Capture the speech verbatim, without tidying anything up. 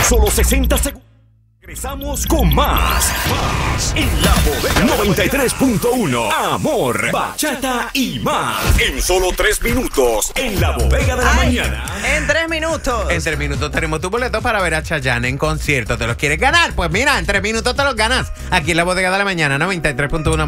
solo sesenta segundos. Regresamos con más. Más en la bodega noventa y tres punto uno. Amor, bachata y más. En solo tres minutos. En la bodega de la Ay, mañana. En tres minutos. En tres minutos tenemos tu boleto para ver a Chayanne en concierto. ¿Te los quieres ganar? Pues mira, en tres minutos te los ganas. Aquí en la bodega de la mañana, noventa y tres punto uno.